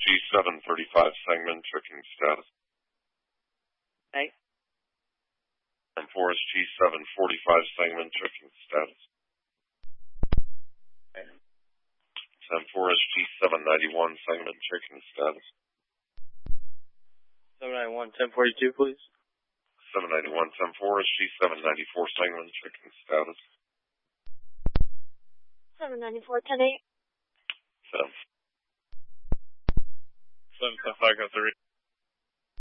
G735 segment checking status. Hey. 10-4 is G745 segment checking status. 10-4 is G791 segment checking status. 791, 1042, please. 791, 10-4 is G794 segment checking status. 794, 10-8. 7. 7-5, 3.